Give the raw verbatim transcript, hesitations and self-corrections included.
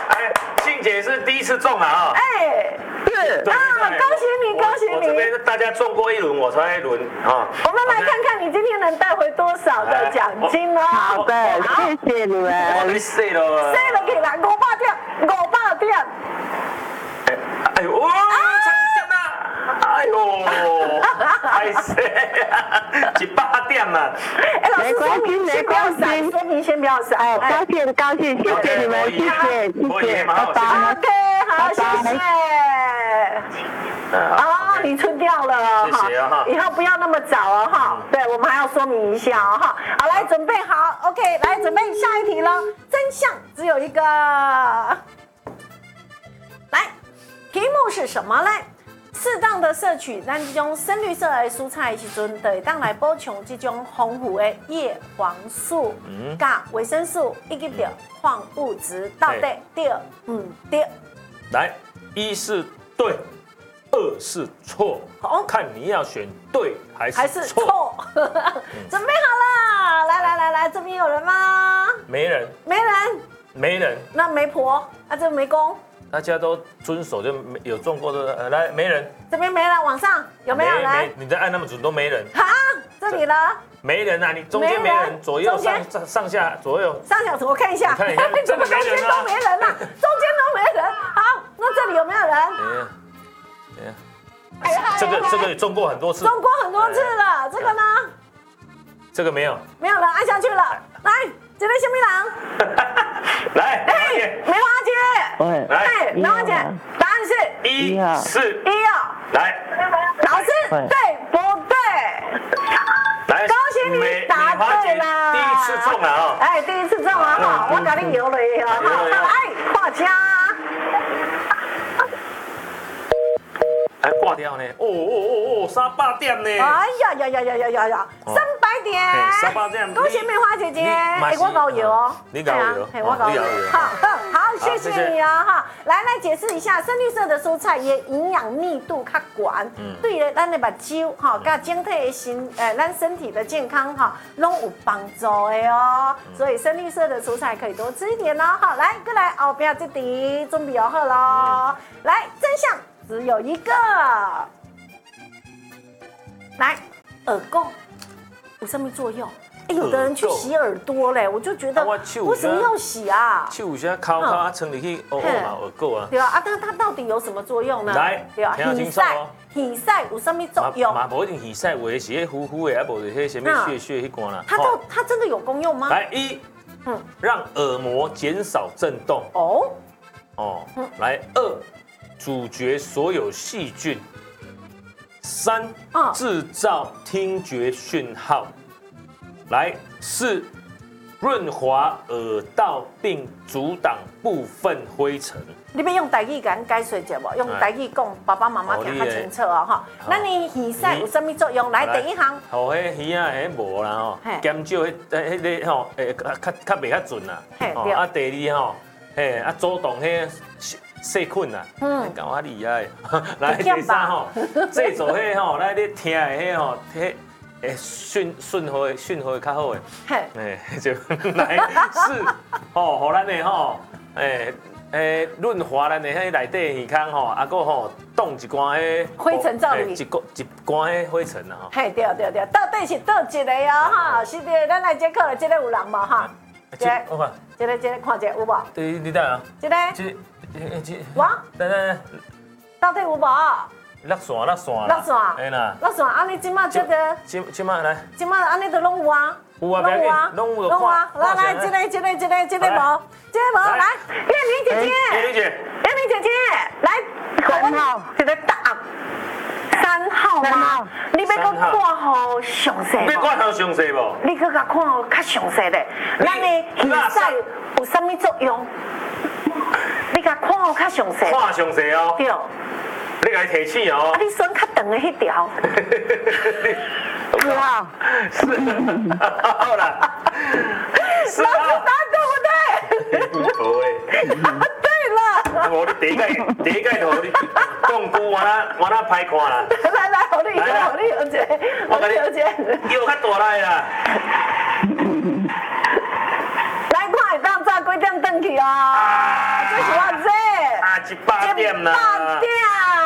哎，信姐是第一次中啊啊！ 哎， 是啊，恭喜你，恭喜我这你！ 边大家中过一轮，我才一轮啊。 我们来看看你今天能带回多少的奖金哦。 好的，谢谢你我们。 你死了。 塞了起来，五百点，五百点。 哎呦，哇，成功啦！哎呦，太死啊！一百点啊！ 哎，老师说没关系明先不要闪， 没关系说明先不要闪。 哎，高兴高兴，谢谢你们，谢谢谢谢，拜拜。 OK，好，谢谢。哦，你出掉了， 谢谢啊哈以后不要那么早哦哈。对，我们还要说明一下哦哈。好，来准备好 ，OK，来准备下一题了。真相只有一个，来，题目是什么呢？适当的摄取咱这种深绿色的蔬菜的时阵，就会当来补充这种丰富的叶黄素、加维生素以及着矿物质，到底对唔对？ 来，一是对，二是错， 好看你要选对还还是是错。 错？准备好了，来来来来，这边有人吗？ 没人， 没人， 没人， 那媒婆啊，这媒公， 大家都遵守就没有中过的。呃，来，没人， 这边没人，往上有没有人？ 没，你再按那么准都没人， 好，这里了， 没人啊！你中间没没人人，左右中间上上上下左右， 上小图我看一下， 你看一下怎么真的没人啊中间都没人了？中间都没人。好，那这里有没有人？ 哎呀，哎呀， 哎呀这个这个也中过很多次， 中过很多次了，这个呢？ 这个没有。 没有人按下去了。来，这位小米郎， 来， 哎，梅花姐， 喂， 来哎，梅花姐，答案是一一号四一哦。 来老师， 对对不对？ 来， 恭喜你梅答梅花姐对啦！ 第一次中了啊！ 哎，第一次中啊！哈，我给你游了一下哈。 游了游了来，画家。 还挂掉呢！哦哦哦哦，三百点呢！ 哎呀呀呀呀呀呀呀！三百点， 三百点恭喜梅花姐姐！ 你哎，我搞油哦， 你搞油哎，我搞油你搞油。 好，好，谢谢谢谢你啊！哈，来来解释一下，深绿色的蔬菜也营养密度较悬，对于咱的目睭哈，甲整体的身，呃，咱身体的健康哈，拢有帮助的哦。所以深绿色的蔬菜可以多吃一点哦。好，来，过来后边这题准备好喽。来，真相只有一个。来，耳垢有什么作用？哎，有的人去洗耳朵嘞，我就觉得啊我手为什么要洗啊？ 手有些烤烤啊，撑入去，哦哦嘛耳垢啊。 对啊，啊，但它到底有什么作用呢？ 来对啊， 听清楚哦洗晒有什么作用？ 嘛无一定耳塞，有的是迄糊糊的，啊无就迄什么血血迄罐啦。 它到它真的有功用吗？ 来一， 嗯让耳膜减少震动。 哦， 哦，来二，阻绝所有细菌。三嗯， 制造听觉讯号。来四，润滑耳道并阻挡部分灰尘。 你要用台语给咱解说一下无？用台语讲，爸爸妈妈听较清楚哦哈。那你洗晒有什么作用？来第一行。 哦，迄鱼啊，迄无啦吼，减少迄迄个吼，诶，较较袂较准啦。 嘿， 啊，第二吼，嘿，啊，阻挡迄细菌啊，嗯，讲我厉害。来第三吼，制作迄吼，来你听的迄吼，迄诶讯讯号讯号较好诶，诶就来四吼，互咱的吼，诶诶润滑咱的迄内底耳腔吼，啊个吼冻一寡迄灰尘罩里一个一寡迄灰尘啊吼。 嘿，对对对，到底是倒一个哦哈？是的，咱来接课的这个有人无哈？ 这我看， 这个这个看者有无？ 对，你等啊， 这个这这我等等， 到底有无？ 落线落线啦， 落线哎啦， 那算安尼即马这个， 即即马来， 即马安尼都拢有啊， 有啊，拢有啊，拢有拢有啊。来来，这个这个这个这个无，这个无来，燕玲姐姐， 燕玲姐， 燕玲姐姐，来， 三号， 这个答案。三号吗？你要搁看好详细你看好详细无？ 你搁甲看好较详细咧，咱的耳塞有啥物作用？你甲看好较详细。 看详细哦。 对。 你甲伊提醒哦。 啊，你选较长的迄条。 四号。 好啦。 老师答对不对？ 好诶。 对了。 我你第一届第一届同你讲句，我那我那歹看啦。 来来，好你好你有姐，我跟你有姐。 腰较大来啦。 来看，当早几点转去哦？最喜欢一百点啦。 一百点。